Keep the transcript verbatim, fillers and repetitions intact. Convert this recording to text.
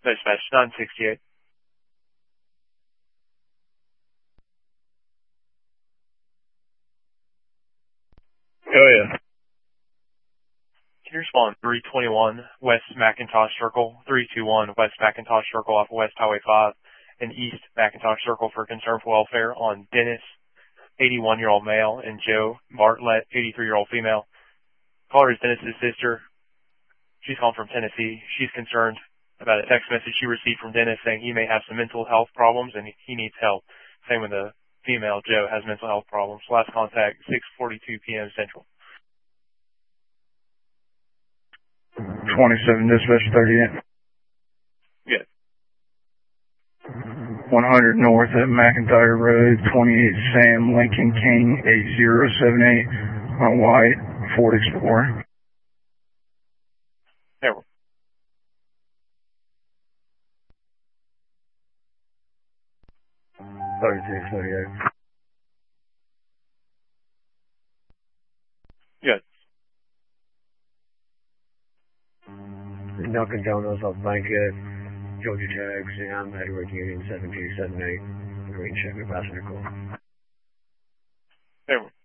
Dispatch nine sixty-eight. Go ahead. Can you respond three twenty-one West McIntosh Circle, three two one West McIntosh Circle off of West Highway five and East McIntosh Circle for concern for welfare on Dennis, eighty-one-year-old male, and Joe Bartlett, eighty-three-year-old female. Caller is Dennis's sister. She's calling from Tennessee. She's concerned about a text message she received from Dennis saying he may have some mental health problems and he needs help. Same with the female, Joe, has mental health problems. Last contact, six forty-two p.m. Central. twenty-seven Dispatch thirty-eight. Good. one hundred North at McIntyre Road, twenty-eight Sam Lincoln King, eight zero seven eight, on white, Ford Explorer. There we go. thirty-six thirty-eight. Good. Dunkin' Donuts off Bankhead, Georgia Tech, Sam, Edward Union, seven two seven eight, Green Chevy passenger call. There we go.